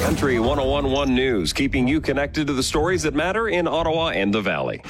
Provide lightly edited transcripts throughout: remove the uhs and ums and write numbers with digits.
Country 101.1 News, keeping you connected to the stories that matter in Ottawa and the Valley.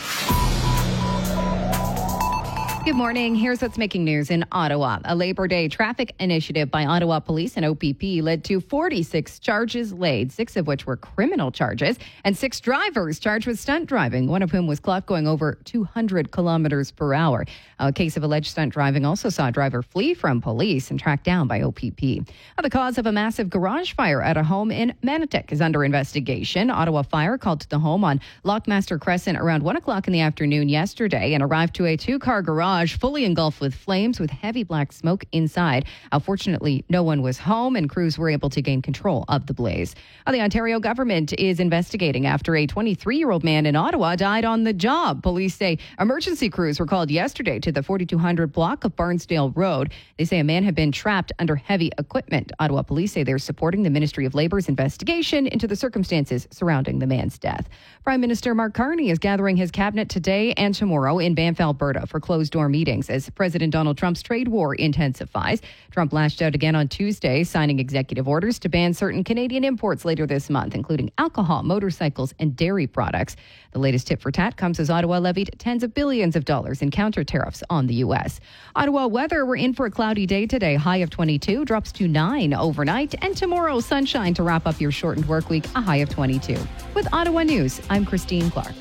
Good morning. Here's what's making news in Ottawa. A Labor Day traffic initiative by Ottawa Police and OPP led to 46 charges laid, 6 of which were criminal charges, and 6 drivers charged with stunt driving, one of whom was clocked going over 200 kilometers per hour. A case of alleged stunt driving also saw a driver flee from police and tracked down by OPP. The cause of a massive garage fire at a home in Manotick is under investigation. Ottawa Fire called to the home on Lockmaster Crescent around 1 o'clock in the afternoon yesterday and arrived to a 2-car garage fully engulfed with flames with heavy black smoke inside. Fortunately, no one was home and crews were able to gain control of the blaze. The Ontario government is investigating after a 23-year-old man in Ottawa died on the job. Police say emergency crews were called yesterday to the 4200 block of Barnsdale Road. They say a man had been trapped under heavy equipment. Ottawa police say they're supporting the Ministry of Labour's investigation into the circumstances surrounding the man's death. Prime Minister Mark Carney is gathering his cabinet today and tomorrow in Banff, Alberta for closed-door meetings as President Donald Trump's trade war intensifies. Trump lashed out again on Tuesday, signing executive orders to ban certain Canadian imports later this month, including alcohol, motorcycles, and dairy products. The latest tit for tat comes as Ottawa levied tens of billions of dollars in counter tariffs on the U.S. Ottawa weather, we're in for a cloudy day today. High of 22, drops to 9 overnight. And tomorrow, sunshine to wrap up your shortened work week, a high of 22. With Ottawa News, I'm Christine Clark.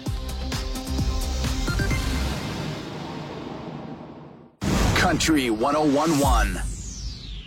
Country 101.1.